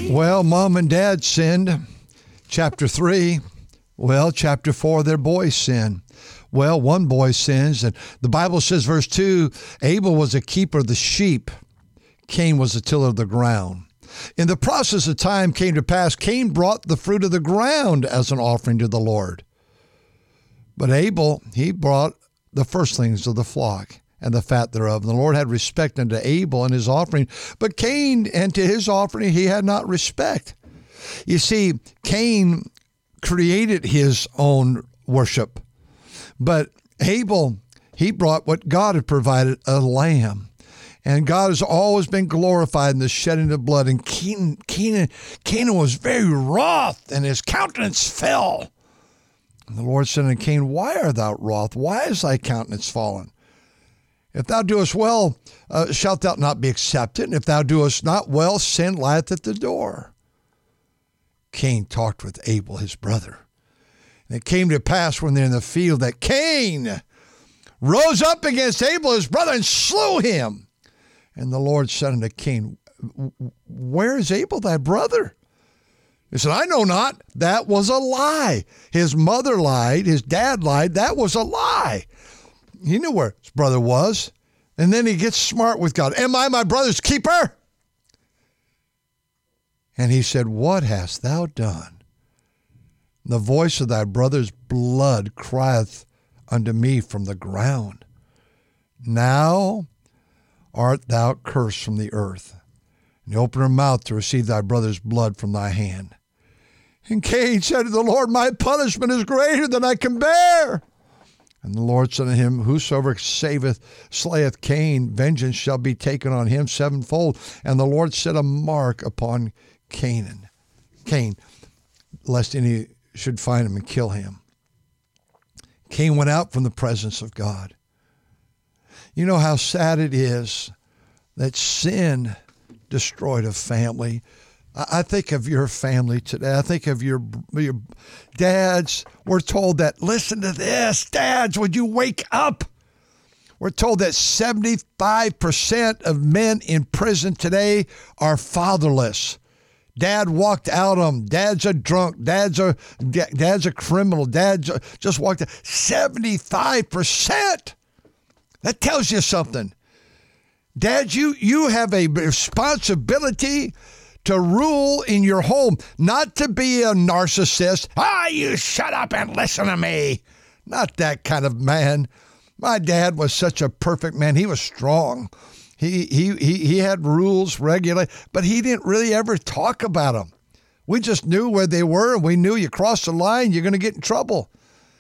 Well, mom and dad sinned. Chapter 3. Well, chapter 4, their boys sin. Well, one boy sins, and the Bible says, verse 2, Abel was a keeper of the sheep. Cain was a tiller of the ground. In the process of time came to pass, Cain brought the fruit of the ground as an offering to the Lord. But Abel, he brought the firstlings of the flock and the fat thereof. And the Lord had respect unto Abel and his offering, but Cain and to his offering he had not respect. You see, Cain created his own worship, but Abel, he brought what God had provided, a lamb. And God has always been glorified in the shedding of blood. And Canaan was very wroth, and his countenance fell. And the Lord said unto Cain, why art thou wroth? Why is thy countenance fallen? If thou doest well, shalt thou not be accepted? And if thou doest not well, sin lieth at the door. Cain talked with Abel, his brother. And it came to pass when they're in the field that Cain rose up against Abel, his brother, and slew him. And the Lord said unto Cain, where is Abel thy brother? He said, I know not. That was a lie. His mother lied. His dad lied. That was a lie. He knew where his brother was. And then he gets smart with God. Am I my brother's keeper? And he said, what hast thou done? The voice of thy brother's blood crieth unto me from the ground. Now art thou cursed from the earth, and open her mouth to receive thy brother's blood from thy hand. And Cain said to the Lord, my punishment is greater than I can bear. And the Lord said to him, whosoever slayeth Cain, vengeance shall be taken on him sevenfold. And the Lord set a mark upon Cain, lest any should find him and kill him. Cain went out from the presence of God. You know how sad it is that sin destroyed a family. I think of your family today. I think of your dads. We're told that, listen to this, dads, would you wake up? We're told that 75% of men in prison today are fatherless. Dad walked out on them. Dad's a drunk. Dad's a criminal. Dad's just walked out. 75%. That tells you something. Dad, you have a responsibility to rule in your home, not to be a narcissist. You shut up and listen to me. Not that kind of man. My dad was such a perfect man. He was strong. He had rules, regulate, but he didn't really ever talk about them. We just knew where they were, and we knew you crossed the line, you're going to get in trouble.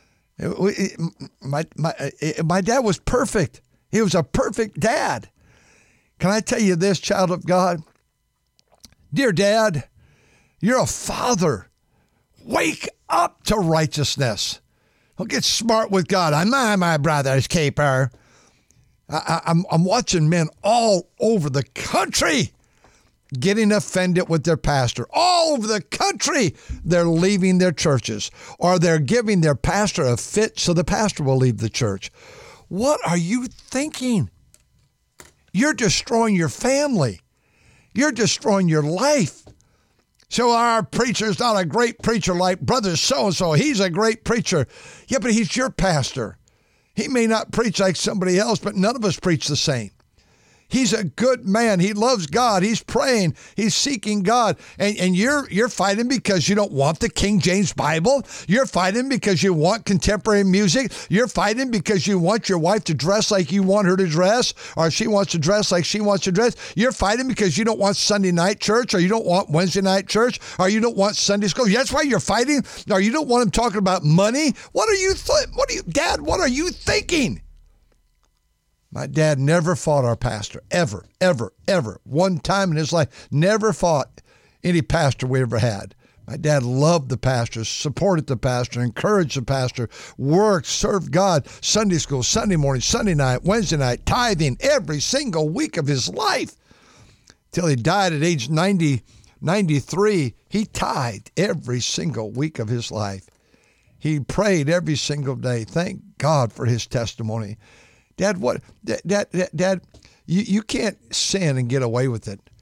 My dad was perfect. He was a perfect dad. Can I tell you this, child of God? Dear Dad, you're a father. Wake up to righteousness. Don't get smart with God. I'm my brother's keeper. I'm watching men all over the country getting offended with their pastor. All over the country, they're leaving their churches, or they're giving their pastor a fit so the pastor will leave the church. What are you thinking? You're destroying your family. You're destroying your life. So our preacher's not a great preacher like brother so-and-so. He's a great preacher. Yeah, but he's your pastor. He may not preach like somebody else, but none of us preach the same. He's a good man. He loves God. He's praying. He's seeking God. And you're fighting because you don't want the King James Bible. You're fighting because you want contemporary music. You're fighting because you want your wife to dress like you want her to dress, or she wants to dress like she wants to dress. You're fighting because you don't want Sunday night church, or you don't want Wednesday night church, or you don't want Sunday school. That's why you're fighting. Or you don't want him talking about money. Dad, what are you thinking? My dad never fought our pastor, ever, ever, ever. One time in his life, never fought any pastor we ever had. My dad loved the pastor, supported the pastor, encouraged the pastor, worked, served God, Sunday school, Sunday morning, Sunday night, Wednesday night, tithing every single week of his life. Till he died at age 93, he tithed every single week of his life. He prayed every single day. Thank God for his testimony. Dad, you can't sin and get away with it.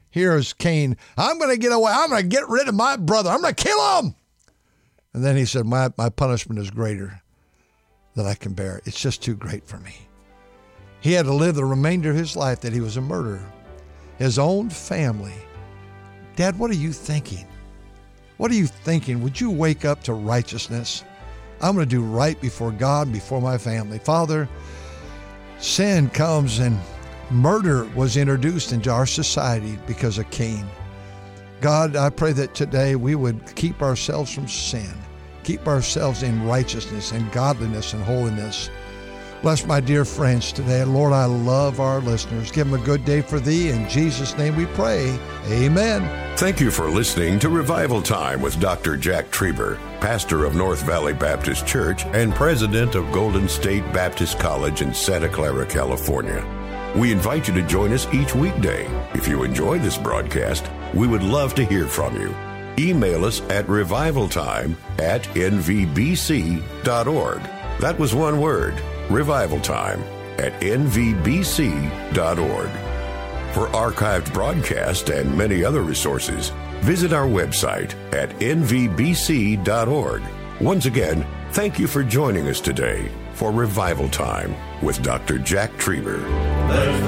Here's Cain. I'm going to get away. I'm going to get rid of my brother. I'm going to kill him. And then he said, my punishment is greater than I can bear. It's just too great for me. He had to live the remainder of his life that he was a murderer. His own family. Dad, what are you thinking? What are you thinking? Would you wake up to righteousness? I'm going to do right before God, before my family. Father, sin comes and murder was introduced into our society because of Cain. God, I pray that today we would keep ourselves from sin, keep ourselves in righteousness and godliness and holiness. Bless my dear friends today. Lord, I love our listeners. Give them a good day for thee. In Jesus' name we pray. Amen. Thank you for listening to Revival Time with Dr. Jack Trieber, pastor of North Valley Baptist Church and president of Golden State Baptist College in Santa Clara, California. We invite you to join us each weekday. If you enjoy this broadcast, we would love to hear from you. Email us at revivaltime@nvbc.org. That was one word, revivaltime@nvbc.org. For archived broadcasts and many other resources, visit our website at nvbc.org. Once again, thank you for joining us today for Revival Time with Dr. Jack Trieber.